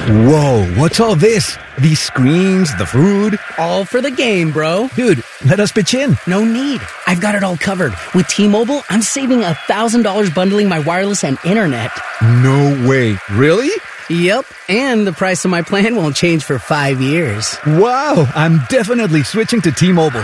Whoa, what's all this? These screens, the food? All for the game, bro. Dude, let us pitch in. No need. I've got it all covered. With T-Mobile, I'm saving $1,000 bundling my wireless and internet. No way. Really? Yep, and the price of my plan won't change for 5 years. Wow, I'm definitely switching to T-Mobile.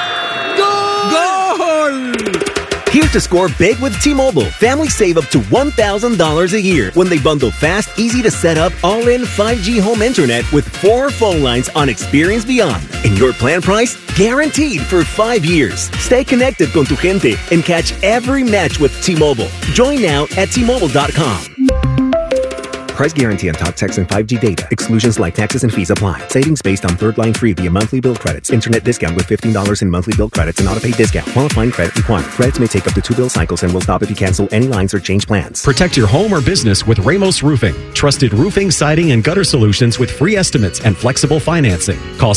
Goal! Here's to score big with T-Mobile. Families save up to $1,000 a year when they bundle fast, easy-to-set-up, all-in 5G home internet with 4 phone lines on Experience Beyond. And your plan price? Guaranteed for 5 years. Stay connected con tu gente and catch every match with T-Mobile. Join now at T-Mobile.com. Price guarantee on talk, text, and 5G data. Exclusions like taxes and fees apply. Savings based on third line free via monthly bill credits. Internet discount with $15 in monthly bill credits and auto-pay discount. Qualifying credit required. Credits may take up to 2 bill cycles and will stop if you cancel any lines or change plans. Protect your home or business with Ramos Roofing. Trusted roofing, siding, and gutter solutions with free estimates and flexible financing. Call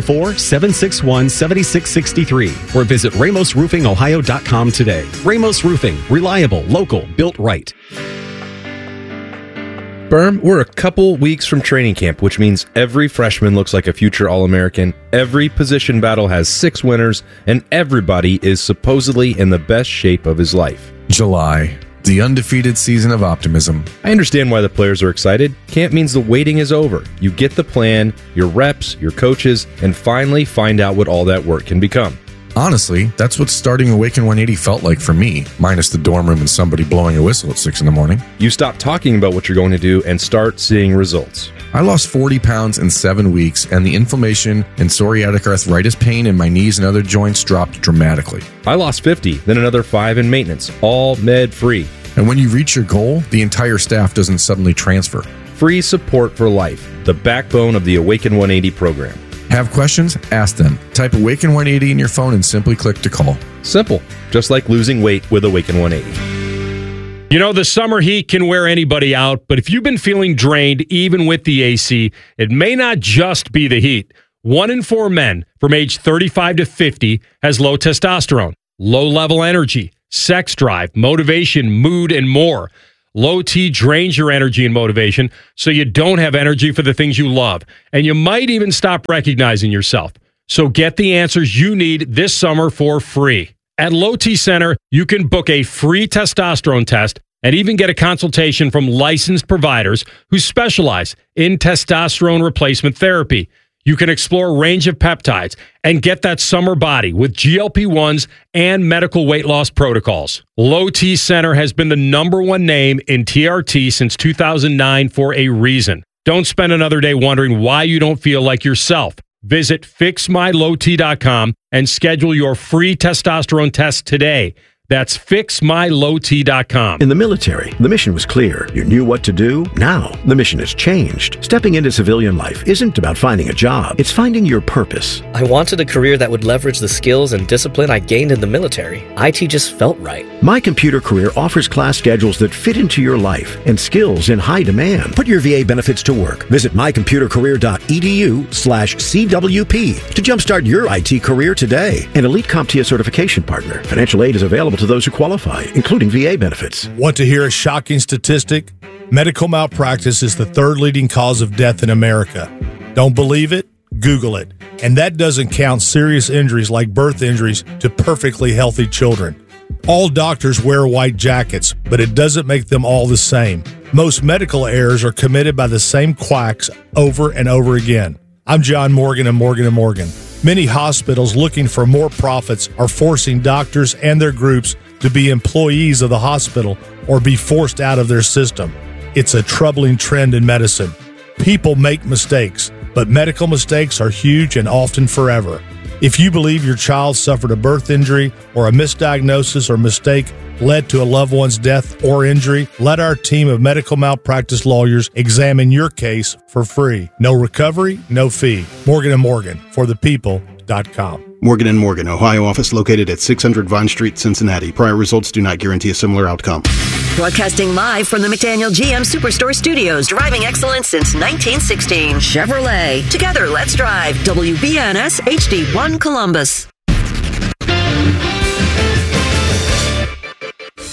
614-761-7663 or visit RamosRoofingOhio.com today. Ramos Roofing. Reliable, local, built right. Berm, we're a couple weeks from training camp, which means every freshman looks like a future All-American, every position battle has 6 winners, and everybody is supposedly in the best shape of his life. July, the undefeated season of optimism. I understand why the players are excited. Camp means the waiting is over. You get the plan, your reps, your coaches, and finally find out what all that work can become. Honestly, that's what starting Awaken 180 felt like for me, minus the dorm room and somebody blowing a whistle at 6 in the morning. You stop talking about what you're going to do and start seeing results. I lost 40 pounds in 7 weeks, and the inflammation and psoriatic arthritis pain in my knees and other joints dropped dramatically. I lost 50, then another 5 in maintenance, all med-free. And when you reach your goal, the entire staff doesn't suddenly transfer. Free support for life, the backbone of the Awaken 180 program. Have questions? Ask them. Type Awaken 180 in your phone and simply click to call. Simple, just like losing weight with Awaken 180. You know, the summer heat can wear anybody out, but if you've been feeling drained, even with the AC, it may not just be the heat. 1 in 4 men from age 35 to 50 has low testosterone, low-level energy, sex drive, motivation, mood, and more. Low T drains your energy and motivation, so you don't have energy for the things you love, and you might even stop recognizing yourself. So get the answers you need this summer for free. At Low T Center, you can book a free testosterone test and even get a consultation from licensed providers who specialize in testosterone replacement therapy. You can explore a range of peptides and get that summer body with GLP-1s and medical weight loss protocols. Low T Center has been the #1 name in TRT since 2009 for a reason. Don't spend another day wondering why you don't feel like yourself. Visit FixMyLowT.com and schedule your free testosterone test today. That's FixMyLowT.com. In the military, the mission was clear. You knew what to do. Now, the mission has changed. Stepping into civilian life isn't about finding a job. It's finding your purpose. I wanted a career that would leverage the skills and discipline I gained in the military. IT just felt right. My Computer Career offers class schedules that fit into your life and skills in high demand. Put your VA benefits to work. Visit mycomputercareer.edu/CWP to jumpstart your IT career today. An elite CompTIA certification partner. Financial aid is available to those who qualify, including VA benefits. Want to hear a shocking statistic? Medical malpractice is the 3rd leading cause of death in America. Don't believe it? Google it. And that doesn't count serious injuries like birth injuries to perfectly healthy children. All doctors wear white jackets, but it doesn't make them all the same. Most medical errors are committed by the same quacks over and over again. I'm John Morgan of Morgan & Morgan. Many hospitals looking for more profits are forcing doctors and their groups to be employees of the hospital or be forced out of their system. It's a troubling trend in medicine. People make mistakes, but medical mistakes are huge and often forever. If you believe your child suffered a birth injury or a misdiagnosis or mistake led to a loved one's death or injury, let our team of medical malpractice lawyers examine your case for free. No recovery, no fee. Morgan & Morgan, for the people.com. Morgan & Morgan, Ohio office located at 600 Vine Street, Cincinnati. Prior results do not guarantee a similar outcome. Broadcasting live from the McDaniel GM Superstore Studios, driving excellence since 1916. Chevrolet. Together, let's drive. WBNS HD1 Columbus.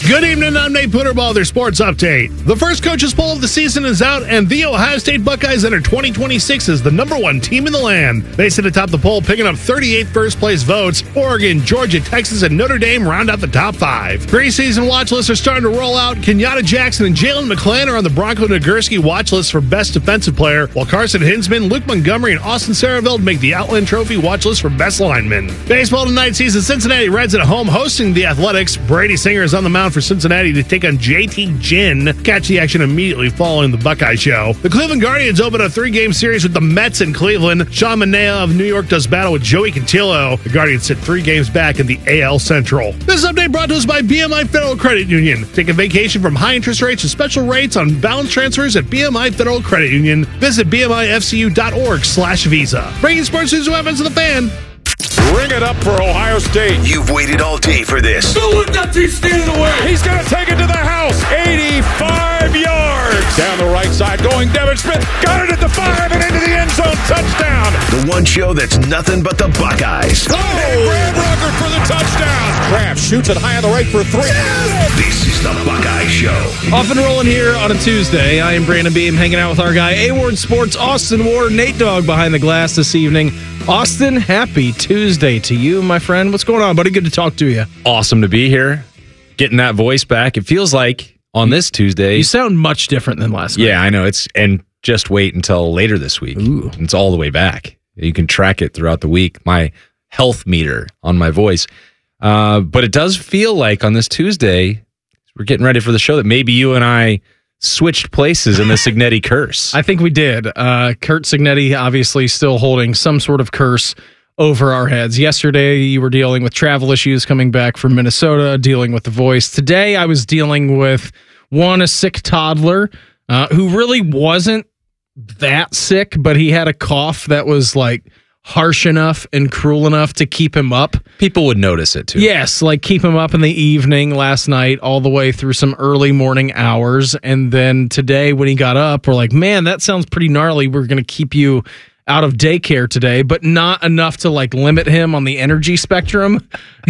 Good evening, I'm Nate Putterball, their sports update. The first coaches poll of the season is out, and the Ohio State Buckeyes enter 2026 as the #1 team in the land. They sit atop the poll, picking up 38 first-place votes. Oregon, Georgia, Texas, and Notre Dame round out the top 5. Preseason watch lists are starting to roll out. Kenyatta Jackson and Jalen McClain are on the Bronco Nagurski watch list for Best Defensive Player, while Carson Hinsman, Luke Montgomery, and Austin Saraville make the Outland Trophy watch list for Best Lineman. Baseball tonight sees the Cincinnati Reds at home hosting the Athletics. Brady Singer is on the mound for Cincinnati to take on JT Ginn. Catch the action immediately following the Buckeye Show. The Cleveland Guardians open a 3-game series with the Mets in Cleveland. Sean Manaea of New York does battle with Joey Cantillo. The Guardians sit 3 games back in the AL Central. This update brought to us by BMI Federal Credit Union. Take a vacation from high interest rates to special rates on balance transfers at BMI Federal Credit Union. Visit BMIFCU.org/Visa. Breaking sports news weapons to the Fan. Ring it up for Ohio State. You've waited all day for this. Don't let that team stand in the way. He's going to take it to the house. 85 yards. Down the right side going Devin Smith. Got it at the 5 and into the end zone. Touchdown. The one show that's nothing but the Buckeyes. Oh, Brad Rucker for the touchdown. Kraft shoots it high on the right for 3. This is the Buckeye Show. Off and rolling here on a Tuesday. I am Brandon Beam, hanging out with our guy, A-Ward Sports, Austin Ward, Nate Dogg behind the glass this evening. Austin, happy Tuesday to you, my friend. What's going on, buddy? Good to talk to you. Awesome to be here. Getting that voice back. It feels like on this Tuesday. You sound much different than last week. Yeah, I know. And just wait until later this week. Ooh. It's all the way back. You can track it throughout the week. My health meter on my voice. But it does feel like on this Tuesday, we're getting ready for the show, that maybe you and I switched places in the Cignetti curse. I think we did. Kurt Cignetti obviously still holding some sort of curse over our heads. Yesterday, you were dealing with travel issues coming back from Minnesota, dealing with the voice. Today, I was dealing with, a sick toddler who really wasn't that sick, but he had a cough that was like harsh enough and cruel enough to keep him up. People would notice it too. Yes, like keep him up in the evening last night all the way through some early morning hours. And then today when he got up, we're like, man, that sounds pretty gnarly. We're going to keep you out of daycare today, but not enough to like limit him on the energy spectrum.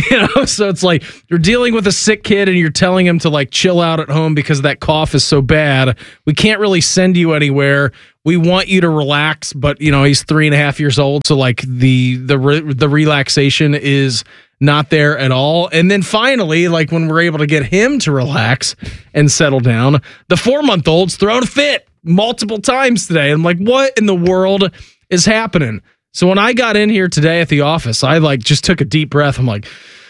So it's like you're dealing with a sick kid and you're telling him to like chill out at home because that cough is so bad. We can't really send you anywhere. We want you to relax, but he's 3.5 years old, so like the relaxation is not there at all. And then finally, like when we're able to get him to relax and settle down, the 4-month-old's thrown a fit multiple times today. I'm like, what in the world is happening? So when I got in here today at the office, I like just took a deep breath. I'm like,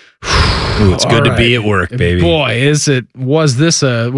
ooh, it's good to be at work, baby. Boy, was this a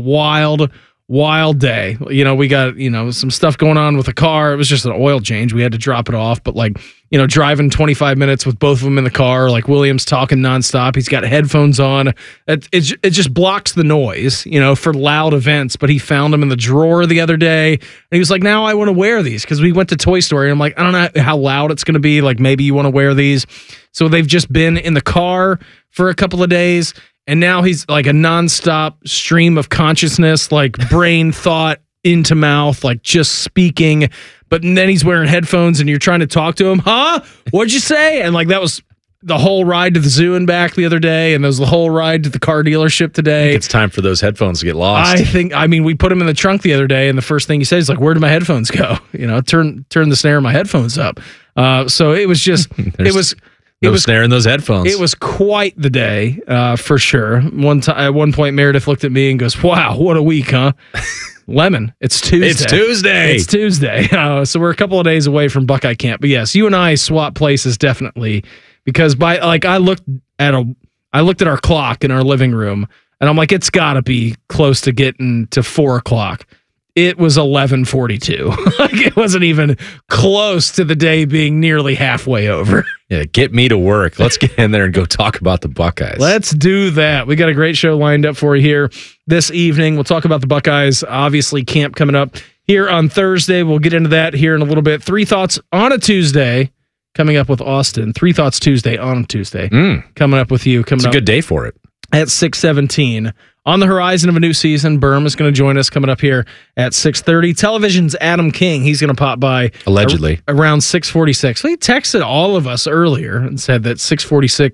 wild day. We got, some stuff going on with the car. It was just an oil change. We had to drop it off, but like, driving 25 minutes with both of them in the car, like William's talking nonstop. He's got headphones on. It just blocks the noise, for loud events, but he found them in the drawer the other day. And he was like, now I want to wear these because we went to Toy Story. And I'm like, I don't know how loud it's going to be. Like maybe you want to wear these. So they've just been in the car for a couple of days. And now he's like a nonstop stream of consciousness, like brain thought into mouth, like just speaking. But then he's wearing headphones and you're trying to talk to him. Huh? What'd you say? And like that was the whole ride to the zoo and back the other day. And there was the whole ride to the car dealership today. I think it's time for those headphones to get lost. We put him in the trunk the other day. And the first thing he says is like, where did my headphones go? Turn the snare of my headphones up. So it was just, it was snare in those headphones. It was quite the day, for sure. At one point, Meredith looked at me and goes, wow, what a week, huh? Lemon, it's Tuesday. It's Tuesday. So we're a couple of days away from Buckeye Camp. But yes, you and I swap places definitely because I looked at our clock in our living room and I'm like, it's got to be close to getting to 4:00. It was 11:42. Like it wasn't even close to the day being nearly halfway over. Yeah, get me to work. Let's get in there and go talk about the Buckeyes. Let's do that. We got a great show lined up for you here this evening. We'll talk about the Buckeyes. Obviously, camp coming up here on Thursday. We'll get into that here in a little bit. 3 Thoughts on a Tuesday coming up with Austin. 3 Thoughts Tuesday on a Tuesday coming up with you. It's a good day for it. At 6:17. On the horizon of a new season, Berm is going to join us coming up here at 6:30. Television's Adam King. He's going to pop by allegedly around 6:46. He texted all of us earlier and said that 6:46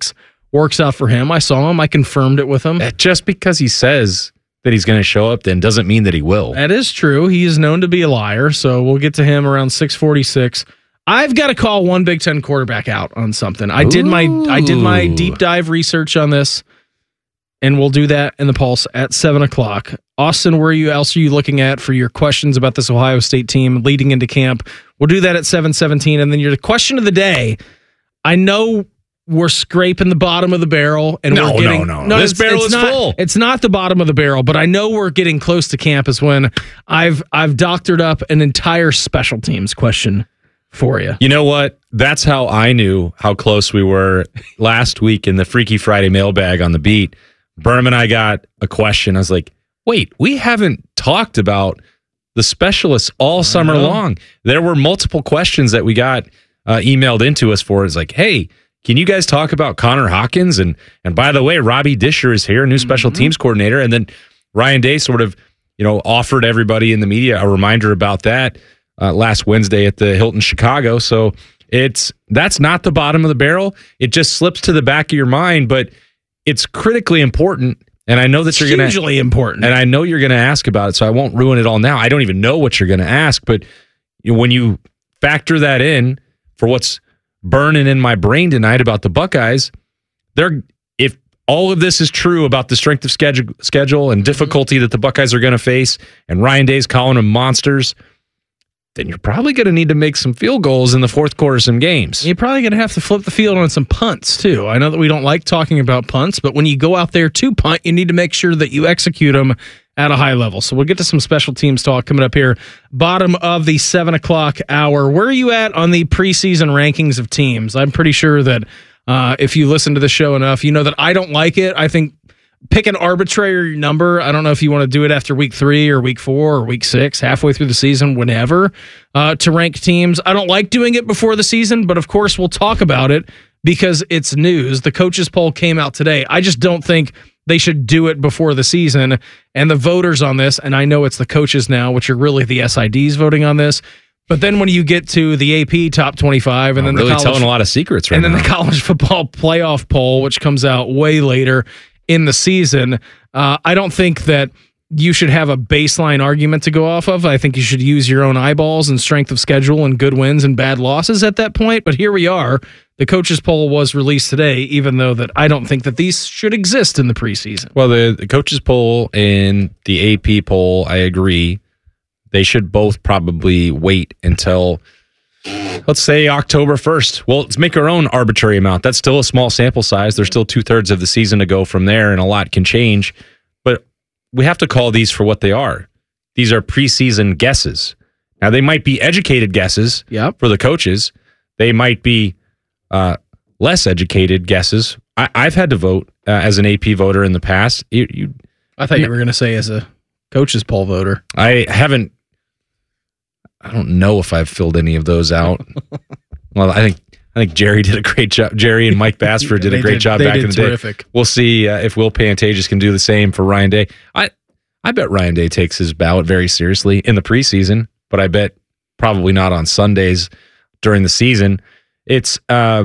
works out for him. I saw him. I confirmed it with him. Just because he says that he's going to show up then doesn't mean that he will. That is true. He is known to be a liar, so we'll get to him around 6:46. I've got to call one Big Ten quarterback out on something. I did my deep dive research on this, and we'll do that in the Pulse at 7 o'clock. Austin, where else are you looking at for your questions about this Ohio State team leading into camp? We'll do that at 7:17, and then your question of the day. I know we're scraping the bottom of the barrel, and we're getting no. This barrel is full. It's not the bottom of the barrel, but I know we're getting close to camp. Is when I've doctored up an entire special teams question for you. You know what? That's how I knew how close we were last week in the Freaky Friday mailbag on the beat. Berm and I got a question. I was like, wait, we haven't talked about the specialists all summer long. There were multiple questions that we got emailed into us for. It's like, hey, can you guys talk about Connor Hawkins? And by the way, Robbie Disher is here, new special teams coordinator. And then Ryan Day sort of, offered everybody in the media a reminder about that last Wednesday at the Hilton Chicago. So that's not the bottom of the barrel. It just slips to the back of your mind, but it's critically important. And I know that you're going to hugely important. And I know you're going to ask about it, so I won't ruin it all now. I don't even know what you're going to ask, but when you factor that in for what's burning in my brain tonight about the Buckeyes, if all of this is true about the strength of schedule and difficulty that the Buckeyes are going to face, and Ryan Day's calling them monsters, then you're probably going to need to make some field goals in the fourth quarter of some games. You're probably going to have to flip the field on some punts, too. I know that we don't like talking about punts, but when you go out there to punt, you need to make sure that you execute them at a high level. So we'll get to some special teams talk coming up here. Bottom of the 7 o'clock hour. Where are you at on the preseason rankings of teams? I'm pretty sure that if you listen to the show enough, you know that I don't like it. I think pick an arbitrary number. I don't know if you want to do it after week 3 or week 4 or week 6, halfway through the season, whenever, to rank teams. I don't like doing it before the season, but of course we'll talk about it because it's news. The coaches poll came out today. I just don't think they should do it before the season. And the voters on this, and I know it's the coaches now, which are really the SIDs voting on this. But then when you get to the AP top 25, and then really the college, telling a lot of secrets right and then now. the college football playoff poll, which comes out way later in the season, I don't think that you should have a baseline argument to go off of. I think you should use your own eyeballs and strength of schedule and good wins and bad losses at that point. But here we are. The coaches poll was released today, even though that I don't think that these should exist in the preseason. Well, the coaches poll and the AP poll, I agree. They should both probably wait until, let's say, October 1st. Well, let's make our own arbitrary amount. That's still a small sample size. There's still 2/3 of the season to go from there, and a lot can change. But we have to call these for what they are. These are preseason guesses. Now, they might be educated guesses for the coaches. They might be less educated guesses. I've had to vote as an AP voter in the past. I thought you were going to say as a coaches poll voter. I don't know if I've filled any of those out. Well, I think Jerry did a great job. Jerry and Mike Bassford did a great job back in the terrific. day. We'll see if Will Pantages can do the same for Ryan Day. I bet Ryan Day takes his ballot very seriously in the preseason, but I bet probably not on Sundays during the season. It's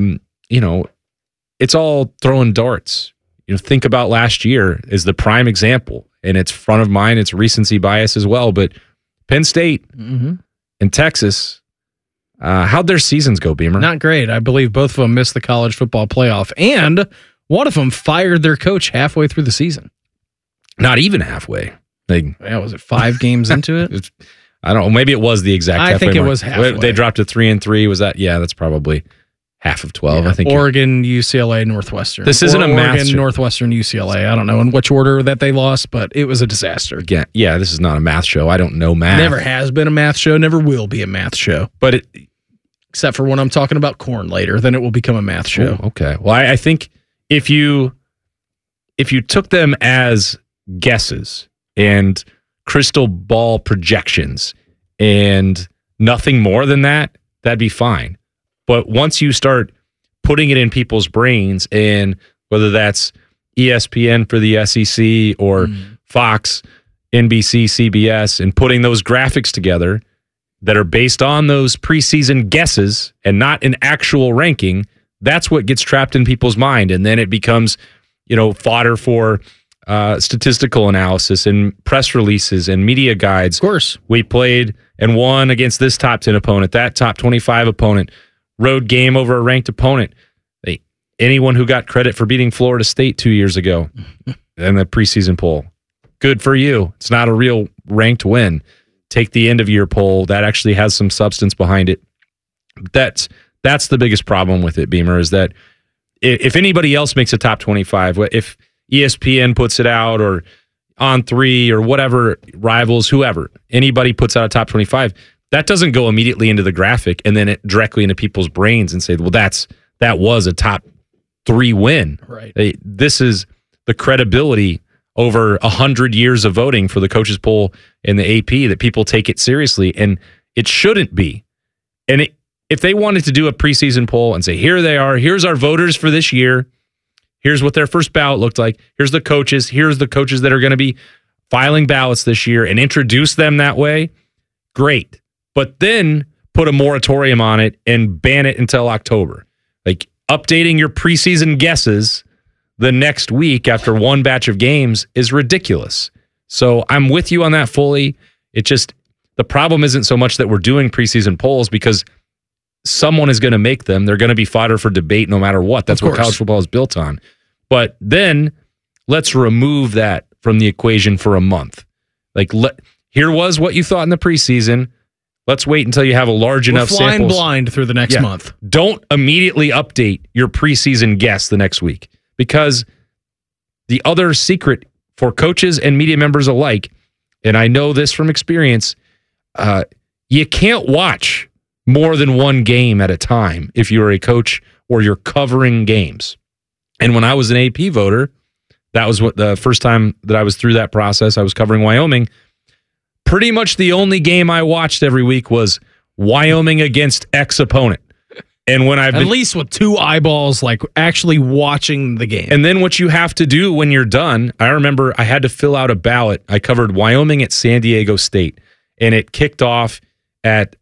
it's all throwing darts. Think about last year as the prime example, and it's front of mind. It's recency bias as well. But Penn State and Texas, how'd their seasons go, Beamer? Not great. I believe both of them missed the college football playoff, and one of them fired their coach halfway through the season. Not even halfway. Was it 5 games into it? I don't know. Maybe it was the exact halfway I think it mark. was halfway. They dropped to 3-3. Was that? Yeah, that's probably half of 12. Yeah, I think Oregon, UCLA, Northwestern. This isn't a math Oregon, show. Northwestern, UCLA. I don't know in which order that they lost, but it was a disaster. Again, yeah, this is not a math show. I don't know math. Never has been a math show. Never will be a math show. But except for when I'm talking about corn later, then it will become a math show. Oh, okay. Well, I think if you took them as guesses and crystal ball projections and nothing more than that, that'd be fine. But once you start putting it in people's brains, and whether that's ESPN for the SEC or Fox, NBC, CBS, and putting those graphics together that are based on those preseason guesses and not an actual ranking, That's what gets trapped in people's mind. And then it becomes, fodder for statistical analysis and press releases and media guides. Of course. We played and won against this top 10 opponent, that top 25 opponent, road game over a ranked opponent. Anyone who got credit for beating Florida State 2 years ago in the preseason poll, good for you. It's not a real ranked win. Take the end of year poll. That actually has some substance behind it. That's the biggest problem with it, Beamer, is that if anybody else makes a top 25, if ESPN puts it out or On3 or whatever, Rivals, whoever, anybody puts out a top 25, that doesn't go immediately into the graphic and then it directly into people's brains and say, well, that was a top 3 win. Right. This is the credibility over 100 years of voting for the coaches poll and the AP that people take it seriously, and it shouldn't be. And if they wanted to do a preseason poll and say, here they are, here's our voters for this year, here's what their first ballot looked like, here's the coaches that are going to be filing ballots this year, and introduce them that way, great. But then put a moratorium on it and ban it until October. Like, updating your preseason guesses the next week after one batch of games is ridiculous. So I'm with you on that fully. The problem isn't so much that we're doing preseason polls, because someone is going to make them. They're going to be fodder for debate no matter what. That's what college football is built on. But then let's remove that from the equation for a month. Like, here was what you thought in the preseason. Let's wait until you have a large enough sample. Flying blind through the next month. Don't immediately update your preseason guess the next week, because the other secret for coaches and media members alike, and I know this from experience, you can't watch more than one game at a time if you're a coach or you're covering games. And when I was an AP voter, that was the first time that I was through that process. I was covering Wyoming. Pretty much the only game I watched every week was Wyoming against X opponent. And when at least with 2 eyeballs, like actually watching the game. And then what you have to do when you're done, I remember I had to fill out a ballot. I covered Wyoming at San Diego State, and it kicked off at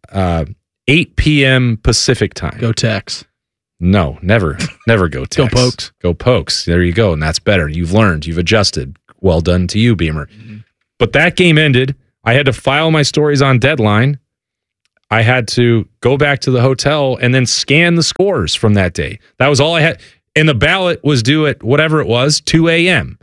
8 p.m. Pacific time. Go Tex. No, never go Tex. Go Pokes. Go Pokes. There you go, and that's better. You've learned. You've adjusted. Well done to you, Beamer. Mm-hmm. But that game ended. I had to file my stories on deadline. I had to go back to the hotel and then scan the scores from that day. That was all I had. And the ballot was due at whatever it was, 2 a.m.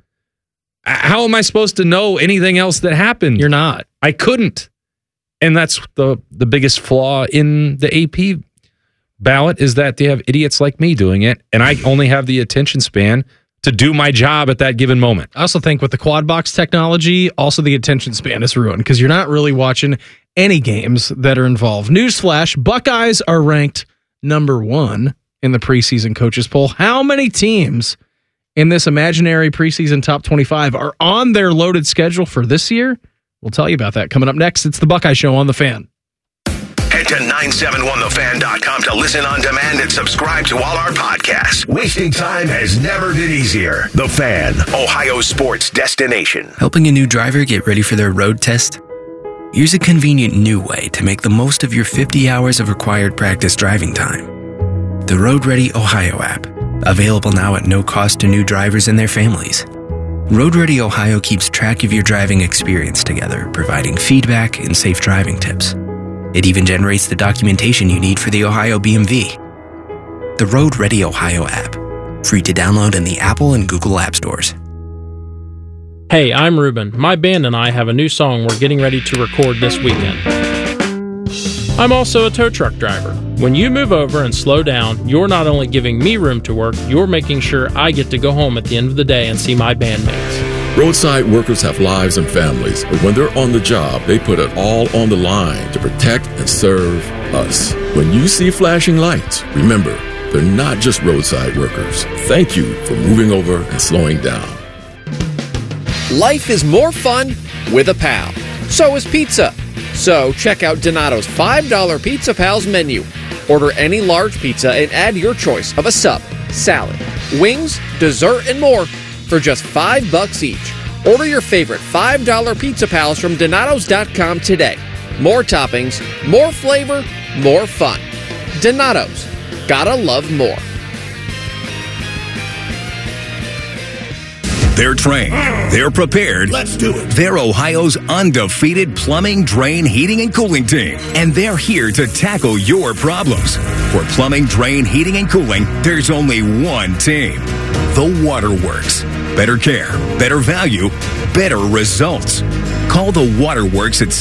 How am I supposed to know anything else that happened? You're not. I couldn't. And that's the biggest flaw in the AP ballot, is that they have idiots like me doing it, and I only have the attention span to do my job at that given moment. I also think with the quad box technology, also the attention span is ruined, because you're not really watching any games that are involved. Newsflash, Buckeyes are ranked number 1 in the preseason coaches poll. How many teams in this imaginary preseason top 25 are on their loaded schedule for this year? We'll tell you about that coming up next. It's the Buckeye Show on The Fan. Head to 971thefan.com to listen on demand and subscribe to all our podcasts. Wasting time has never been easier. The Fan, Ohio sports destination. Helping a new driver get ready for their road test? Here's a convenient new way to make the most of your 50 hours of required practice driving time. The Road Ready Ohio app, available now at no cost to new drivers and their families. Road Ready Ohio keeps track of your driving experience together, providing feedback and safe driving tips. It even generates the documentation you need for the Ohio BMV. The Road Ready Ohio app, free to download in the Apple and Google App Stores. Hey, I'm Ruben. My band and I have a new song we're getting ready to record this weekend. I'm also a tow truck driver. When you move over and slow down, you're not only giving me room to work, you're making sure I get to go home at the end of the day and see my bandmates. Roadside workers have lives and families, but when they're on the job, they put it all on the line to protect and serve us. When you see flashing lights, remember, they're not just roadside workers. Thank you for moving over and slowing down. Life is more fun with a pal. So is pizza. So check out Donato's $5 Pizza Pals menu. Order any large pizza and add your choice of a sub, salad, wings, dessert, and more for just $5 each. Order your favorite $5 Pizza Pals from Donatos.com today. More toppings, more flavor, more fun. Donato's. Gotta love more. They're trained. They're prepared. Let's do it. They're Ohio's undefeated plumbing, drain, heating, and cooling team. And they're here to tackle your problems. For plumbing, drain, heating, and cooling, there's only one team. The Waterworks. Better care, better value, better results. Call the Waterworks at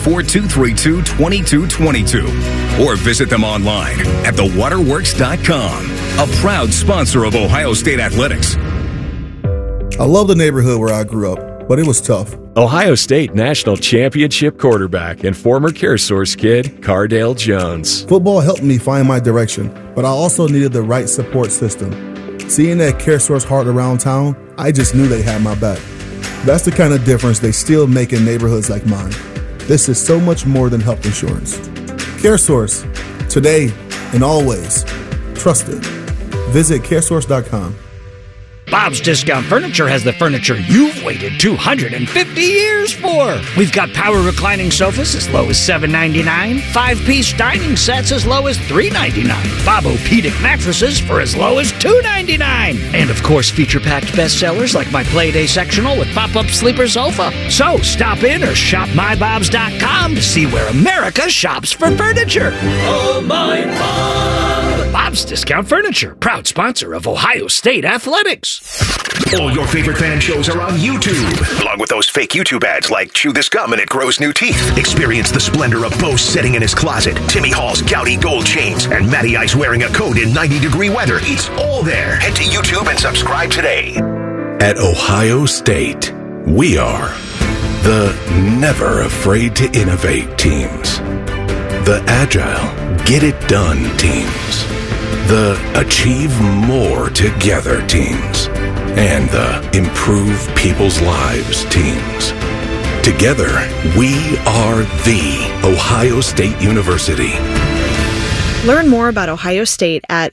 614-232-2222 or visit them online at thewaterworks.com. A proud sponsor of Ohio State Athletics. I love the neighborhood where I grew up, but it was tough. Ohio State National Championship quarterback and former CareSource kid, Cardale Jones. Football helped me find my direction, but I also needed the right support system. Seeing that CareSource heart around town, I just knew they had my back. That's the kind of difference they still make in neighborhoods like mine. This is so much more than health insurance. CareSource, today and always. Trusted. Visit caresource.com. Bob's Discount Furniture has the furniture you've waited 250 years for. We've got power reclining sofas as low as $7.99, 5-piece dining sets as low as $3.99, Bob-O-Pedic mattresses for as low as $2.99, and of course feature-packed bestsellers like my Playday sectional with pop-up sleeper sofa. So stop in or shop mybobs.com to see where America shops for furniture. Oh, my Bob! Bob's Discount Furniture, proud sponsor of Ohio State Athletics. All your favorite fan shows are on YouTube, along with those fake YouTube ads like chew this gum and it grows new teeth. Experience the splendor of Bo sitting in his closet, Timmy Hall's gouty gold chains, and Matty Ice wearing a coat in 90-degree weather. It's all there. Head to YouTube and subscribe today. At Ohio State, we are the never afraid to innovate teams, the agile, get it done teams, the achieve more together teams, and the improve people's lives teams. Together, we are the Ohio State University. Learn more about Ohio State at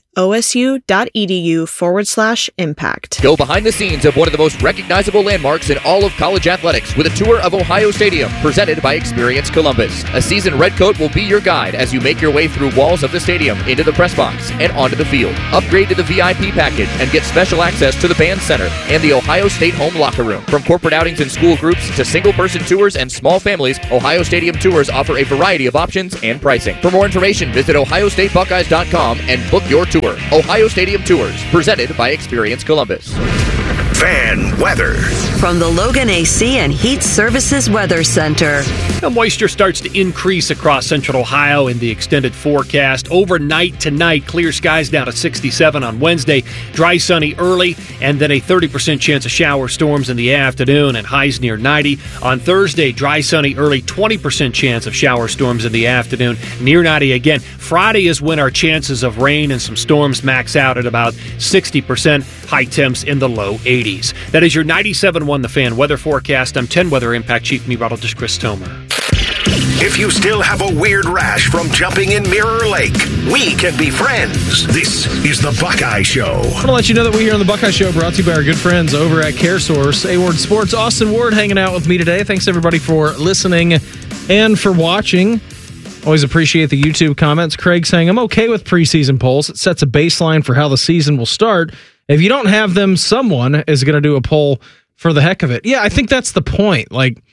osu.edu/impact. Go behind the scenes of one of the most recognizable landmarks in all of college athletics with a tour of Ohio Stadium, presented by Experience Columbus. A seasoned redcoat will be your guide as you make your way through walls of the stadium, into the press box, and onto the field. Upgrade to the VIP package and get special access to the band center and the Ohio State home locker room. From corporate outings and school groups to single-person tours and small families, Ohio Stadium Tours offer a variety of options and pricing. For more information, visit OhioStateBuckeyes.com and book your tour. Ohio Stadium Tours, presented by Experience Columbus. Fan weather. From the Logan AC and Heat Services Weather Center. The moisture starts to increase across central Ohio in the extended forecast. Overnight tonight, clear skies down to 67 on Wednesday. Dry, sunny early, and then a 30% chance of shower storms in the afternoon and highs near 90. On Thursday, dry, sunny early, 20% chance of shower storms in the afternoon, near 90 again. Friday is when our chances of rain and some storms max out at about 60%. High temps in the low 80s. That is your 97.1 The Fan weather forecast. I'm 10 Weather Impact Chief Meteorologist Chris Tomer. If you still have a weird rash from jumping in Mirror Lake, we can be friends. This is The Buckeye Show. I want to let you know that we here on The Buckeye Show brought to you by our good friends over at CareSource. A-Ward Sports, Austin Ward hanging out with me today. Thanks everybody for listening and for watching. Always appreciate the YouTube comments. Craig saying, I'm okay with preseason polls. It sets a baseline for how the season will start. If you don't have them, someone is going to do a poll for the heck of it. Yeah, I think that's the point.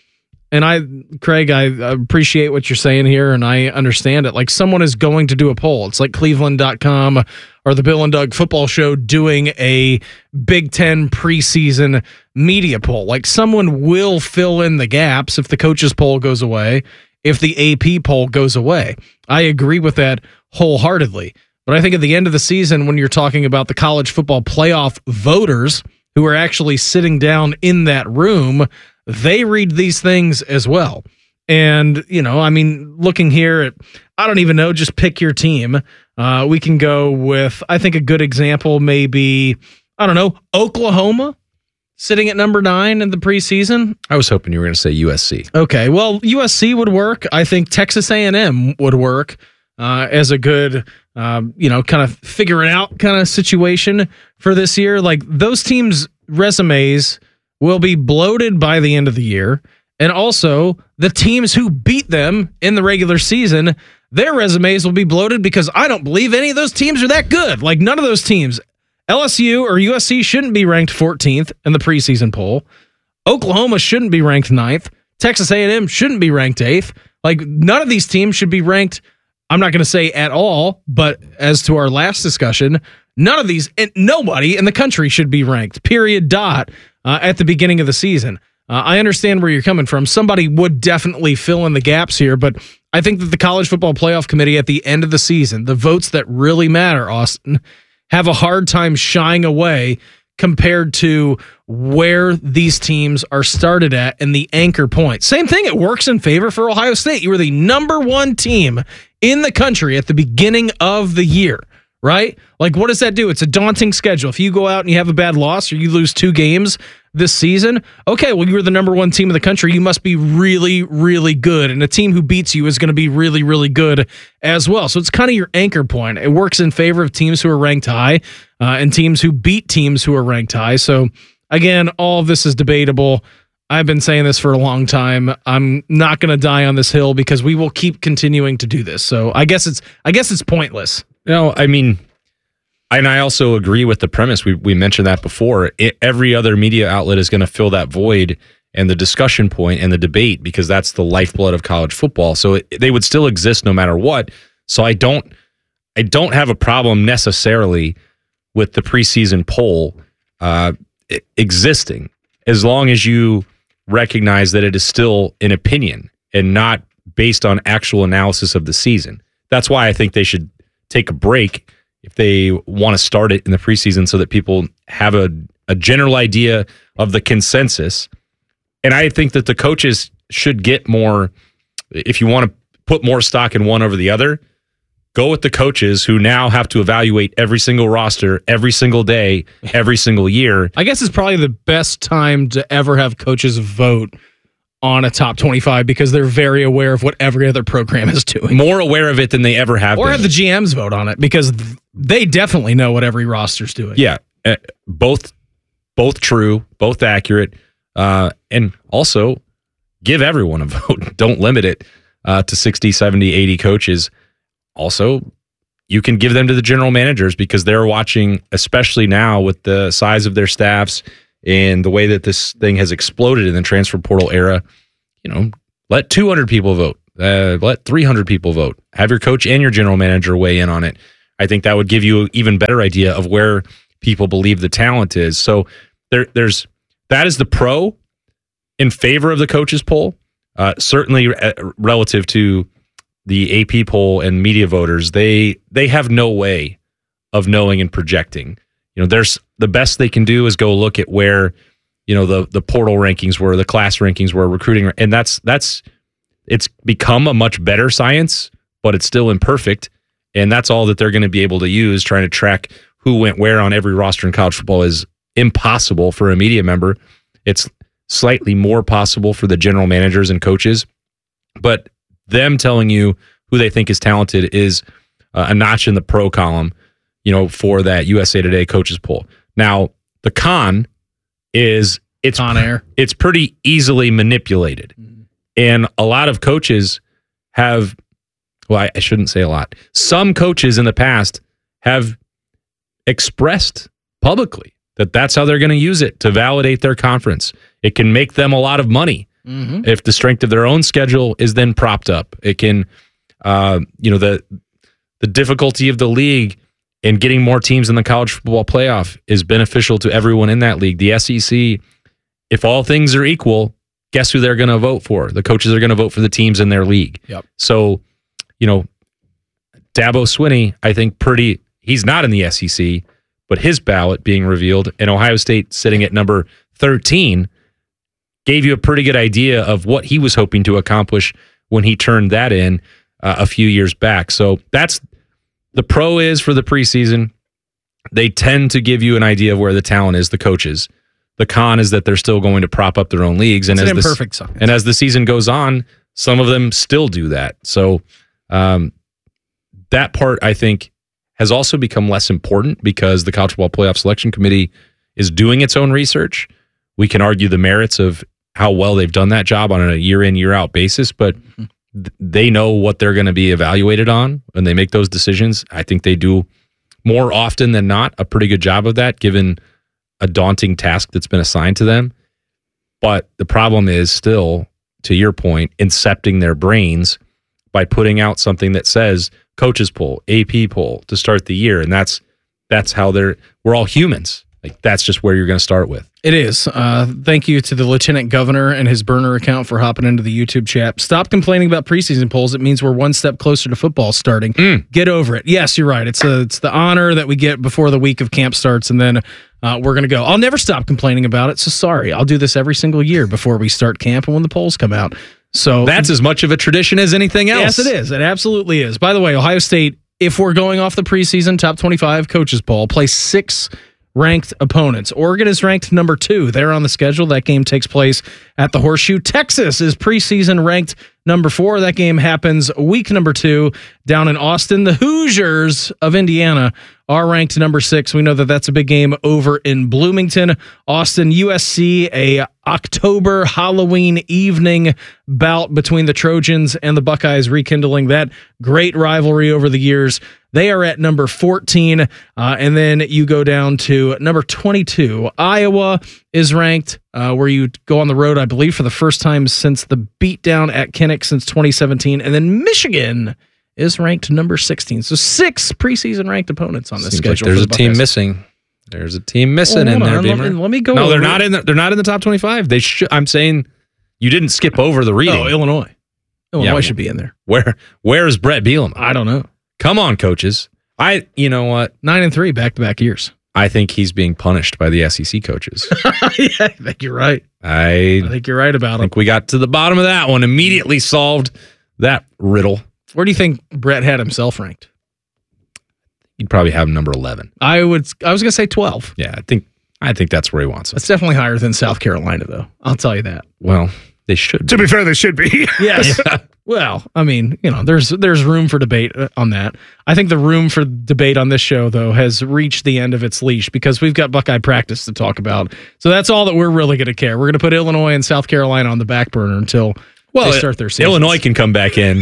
Craig, I appreciate what you're saying here, and I understand it. Like, someone is going to do a poll. It's like Cleveland.com or the Bill and Doug Football Show doing a Big Ten preseason media poll. Like, someone will fill in the gaps if the coaches poll goes away, if the AP poll goes away. I agree with that wholeheartedly. But I think at the end of the season, when you're talking about the college football playoff voters who are actually sitting down in that room, they read these things as well. And, looking here at, I don't even know, just pick your team. We can go with, I think a good example may be, Oklahoma sitting at number 9 in the preseason. I was hoping you were going to say USC. Okay, well, USC would work. I think Texas A&M would work as a good, kind of figure it out kind of situation for this year. Like, those teams' resumes will be bloated by the end of the year. And also, the teams who beat them in the regular season, their resumes will be bloated because I don't believe any of those teams are that good. Like, none of those teams LSU or USC shouldn't be ranked 14th in the preseason poll. Oklahoma shouldn't be ranked 9th. Texas A&M shouldn't be ranked 8th. Like, none of these teams should be ranked, I'm not going to say at all, but as to our last discussion, none of these, and nobody in the country should be ranked, period, dot, at the beginning of the season. I understand where you're coming from. Somebody would definitely fill in the gaps here, but I think that the College Football Playoff Committee at the end of the season, the votes that really matter, Austin, have a hard time shying away compared to where these teams are started at and the anchor point. Same thing, it works in favor for Ohio State. You were the number 1 team in the country at the beginning of the year, right? Like, what does that do? It's a daunting schedule. If you go out and you have a bad loss or you lose 2 games this season, okay, well, you're the number 1 team in the country. You must be really, really good. And a team who beats you is going to be really, really good as well. So it's kind of your anchor point. It works in favor of teams who are ranked high and teams who beat teams who are ranked high. So again, all of this is debatable. I've been saying this for a long time. I'm not going to die on this hill because we will keep continuing to do this. So I guess it's pointless. No, I mean, and I also agree with the premise. We mentioned that before. Every other media outlet is going to fill that void and the discussion point and the debate because that's the lifeblood of college football. So they would still exist no matter what. So I don't have a problem necessarily with the preseason poll existing as long as you recognize that it is still an opinion and not based on actual analysis of the season. That's why I think they should take a break if they want to start it in the preseason so that people have a general idea of the consensus. And I think that the coaches should get more, if you want to put more stock in one over the other, go with the coaches who now have to evaluate every single roster, every single day, every single year. I guess it's probably the best time to ever have coaches vote on a top 25 because they're very aware of what every other program is doing. More aware of it than they ever have or been. have the GMs vote on it because they definitely know what every roster's doing. Yeah, both true, both accurate, and also give everyone a vote. Don't limit it to 60, 70, 80 coaches. Also, you can give them to the general managers because they're watching, especially now with the size of their staffs and the way that this thing has exploded in the transfer portal era. You know, let 200 people vote. Let 300 people vote. Have your coach and your general manager weigh in on it. I think that would give you an even better idea of where people believe the talent is. So there's that is the pro in favor of the coaches poll. Certainly relative to the AP poll and media voters, they have no way of knowing and projecting. You know, there's the best they can do is go look at where, you know, the portal rankings were, the class rankings were, recruiting, and that's it's become a much better science, but it's still imperfect, and that's all that they're going to be able to use. Trying to track who went where on every roster in college football is impossible for a media member. It's slightly more possible for the general managers and coaches, but them telling you who they think is talented is a notch in the pro column, you know, for that USA Today coaches poll. Now, the con is it's pretty easily manipulated. And a lot of coaches have, well, I shouldn't say a lot. Some coaches in the past have expressed publicly that that's how they're going to use it to validate their conference. It can make them a lot of money. If the strength of their own schedule is then propped up. It can, the difficulty of the league in getting more teams in the college football playoff is beneficial to everyone in that league. The SEC, if all things are equal, guess who they're going to vote for? The coaches are going to vote for the teams in their league. Yep. So, Dabo Swinney, I think he's not in the SEC, but his ballot being revealed and Ohio State sitting at number 13 gave you a pretty good idea of what he was hoping to accomplish when he turned that in a few years back. So that's the pro is for the preseason. They tend to give you an idea of where the talent is, the coaches. The con is that they're still going to prop up their own leagues. And it's an imperfect science. And as the season goes on, some of them still do that. So that part, I think, has also become less important because the College Football Playoff Selection Committee is doing its own research. We can argue the merits of how well they've done that job on a year-in, year-out basis, but they know what they're going to be evaluated on when they make those decisions. I think they do more often than not, a pretty good job of that, given a daunting task that's been assigned to them. But the problem is still, to your point, incepting their brains by putting out something that says coaches poll, AP poll to start the year. And that's how we're all humans. Like, that's just where you're going to start with. It is. Thank you to the Lieutenant Governor and his burner account for hopping into the YouTube chat. Stop complaining about preseason polls. It means we're one step closer to football starting. Get over it. Yes, you're right. It's the honor that we get before the week of camp starts, and then we're going to go. I'll never stop complaining about it, so sorry. I'll do this every single year before we start camp and when the polls come out. So that's as much of a tradition as anything else. Yes, it is. It absolutely is. By the way, Ohio State, if we're going off the preseason top 25 coaches poll, plays 6 ranked opponents. Oregon is ranked number 2. They're on the schedule. That game takes place at the Horseshoe. Texas is preseason ranked number 4. That game happens week number 2 down in Austin. The Hoosiers of Indiana are ranked number 6. We know that that's a big game over in Bloomington. Austin, USC, a October Halloween evening bout between the Trojans and the Buckeyes, rekindling that great rivalry over the years. They are at number 14, and then you go down to number 22. Iowa is ranked where you go on the road, I believe, for the first time since the beatdown at Kinnick since 2017. And then Michigan is ranked number 16. So 6 preseason ranked opponents on this schedule. Like there's a team missing. There's a team missing in there, Beamer. Let me go. No, they're not in. They're not in the top 25. They should. I'm saying you didn't skip over the reading. Oh, Illinois. Illinois should be in there. Where is Brett Bielema? I don't know. Come on, coaches. You know what? 9-3 back-to-back years. I think he's being punished by the SEC coaches. Yeah, I think you're right. I think you're right about it. I think we got to the bottom of that one. Immediately solved that riddle. Where do you think Brett had himself ranked? You'd probably have him number 11. I was going to say 12. Yeah, I think that's where he wants him. It's definitely higher than South Carolina, though. I'll tell you that. Well, they should. To be fair, they should be. Yes. Yeah. Well, I mean, there's room for debate on that. I think the room for debate on this show, though, has reached the end of its leash because we've got Buckeye practice to talk about. So that's all that we're really going to care. We're going to put Illinois and South Carolina on the back burner until they start their seasons. Illinois can come back in.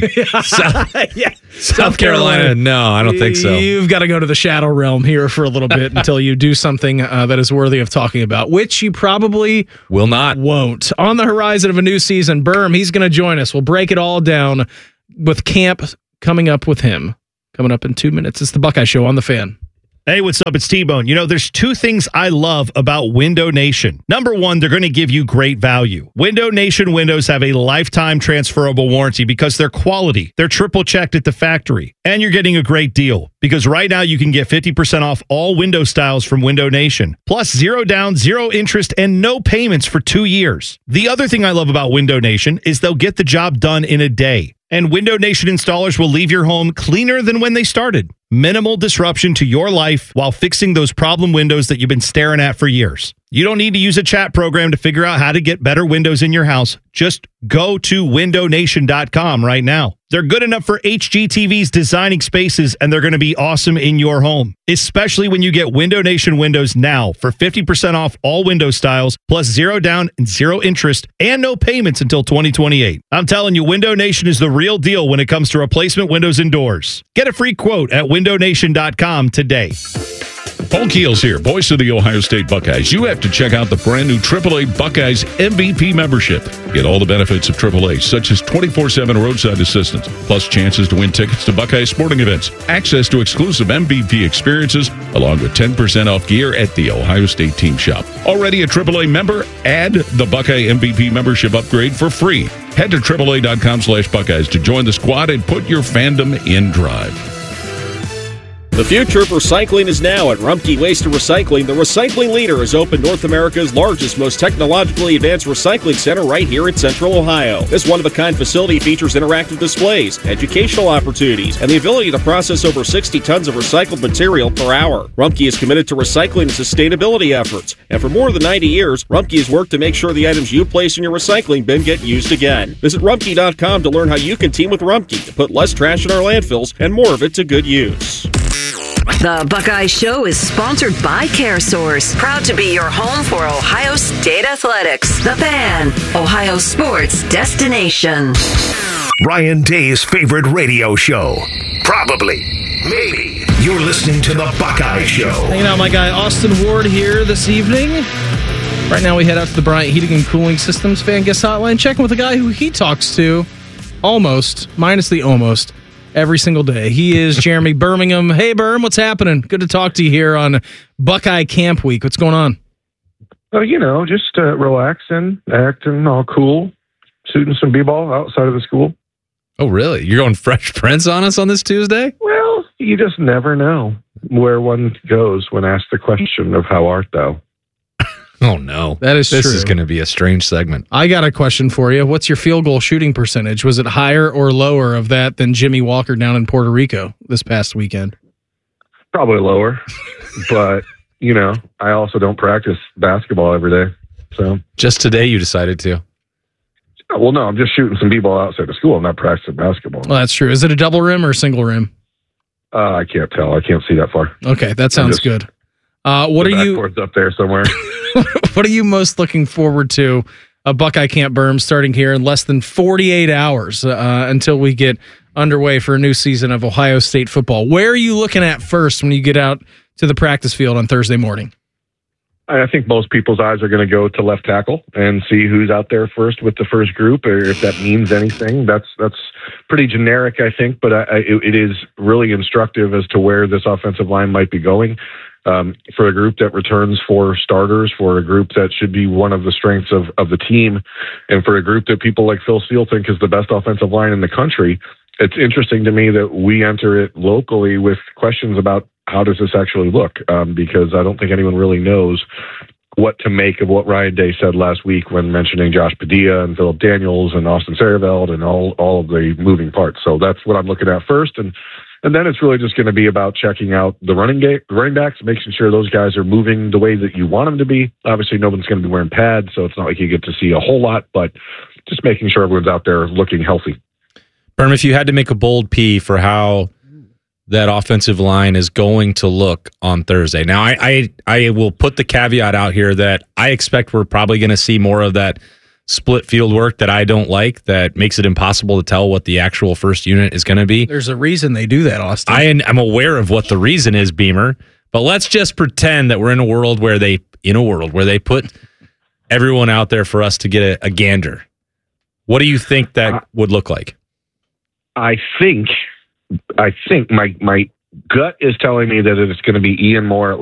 South Carolina, no, I don't think so. You've got to go to the shadow realm here for a little bit until you do something that is worthy of talking about, which you probably won't. On the horizon of a new season, Berm, he's going to join us. We'll break it all down with camp coming up with him. Coming up in 2 minutes. It's the Buckeye Show on The Fan. Hey, what's up? It's T-Bone. There's 2 things I love about Window Nation. Number 1, they're going to give you great value. Window Nation windows have a lifetime transferable warranty because they're quality. They're triple checked at the factory. And you're getting a great deal because right now you can get 50% off all window styles from Window Nation. Plus 0 down, 0 interest, and no payments for 2 years. The other thing I love about Window Nation is they'll get the job done in a day. And Window Nation installers will leave your home cleaner than when they started. Minimal disruption to your life while fixing those problem windows that you've been staring at for years. You don't need to use a chat program to figure out how to get better windows in your house. Just go to windownation.com right now. They're good enough for HGTV's designing spaces, and they're going to be awesome in your home, especially when you get Window Nation windows now for 50% off all window styles, plus 0 down and 0 interest, and no payments until 2028. I'm telling you, Window Nation is the real deal when it comes to replacement windows and doors. Get a free quote at windownation.com today. Paul Keels here, voice of the Ohio State Buckeyes. You have to check out the brand new AAA Buckeyes MVP membership. Get all the benefits of AAA, such as 24/7 roadside assistance, plus chances to win tickets to Buckeye sporting events, access to exclusive MVP experiences, along with 10% off gear at the Ohio State team shop. Already a AAA member? Add the Buckeye MVP membership upgrade for free. Head to AAA.com/Buckeyes to join the squad and put your fandom in drive. The future of recycling is now at Rumpke Waste and Recycling. The recycling leader has opened North America's largest, most technologically advanced recycling center right here in Central Ohio. This one-of-a-kind facility features interactive displays, educational opportunities, and the ability to process over 60 tons of recycled material per hour. Rumpke is committed to recycling and sustainability efforts, and for more than 90 years, Rumpke has worked to make sure the items you place in your recycling bin get used again. Visit Rumpke.com to learn how you can team with Rumpke to put less trash in our landfills and more of it to good use. The Buckeye Show is sponsored by CareSource, proud to be your home for Ohio State Athletics. The Fan, Ohio sports destination. Ryan Day's favorite radio show. Probably. Maybe. You're listening to The Buckeye Show. Hanging out with my guy Austin Ward here this evening. Right now we head out to the Bryant Heating and Cooling Systems fan guest hotline, checking with a guy who he talks to almost, minus the almost, every single day. He is Jeremy Birmingham. Hey, Birm, what's happening? Good to talk to you here on Buckeye Camp Week. What's going on? Oh, just relaxing, acting all cool, shooting some b-ball outside of the school. Oh, really? You're going Fresh Prince on us on this Tuesday? Well, you just never know where one goes when asked the question of how art thou? Oh, no. That is This true. is going to be a strange segment. I got a question for you. What's your field goal shooting percentage? Was it higher or lower of that than Jimmy Walker down in Puerto Rico this past weekend? Probably lower, but, I also don't practice basketball every day. So just today you decided to? Well, no, I'm just shooting some b-ball outside of school. I'm not practicing basketball. Well, that's true. Is it a double rim or a single rim? I can't tell. I can't see that far. Okay, that sounds good. What are you? Backboard's up there somewhere. What are you most looking forward to? A Buckeye Camp Berm starting here in less than 48 hours until we get underway for a new season of Ohio State football. Where are you looking at first when you get out to the practice field on Thursday morning? I think most people's eyes are going to go to left tackle and see who's out there first with the first group, or if that means anything. That's pretty generic, I think, but it is really instructive as to where this offensive line might be going. For a group that returns for starters, for a group that should be one of the strengths of the team, and for a group that people like Phil Steele think is the best offensive line in the country, it's interesting to me that we enter it locally with questions about how does this actually look, because I don't think anyone really knows what to make of what Ryan Day said last week when mentioning Josh Padilla and Philip Daniels and Austin Sareveld and all of the moving parts. So that's what I'm looking at first. And then it's really just going to be about checking out the running backs, making sure those guys are moving the way that you want them to be. Obviously, no one's going to be wearing pads, so it's not like you get to see a whole lot, but just making sure everyone's out there looking healthy. Berm, if you had to make a bold P for how that offensive line is going to look on Thursday. Now, I will put the caveat out here that I expect we're probably going to see more of that split field work that I don't like, that makes it impossible to tell what the actual first unit is going to be. There's a reason they do that, Austin. I'm aware of what the reason is, Beamer, but let's just pretend that we're in a world where they put everyone out there for us to get a gander. What do you think that would look like? I think my gut is telling me that it's going to be Ian Moore at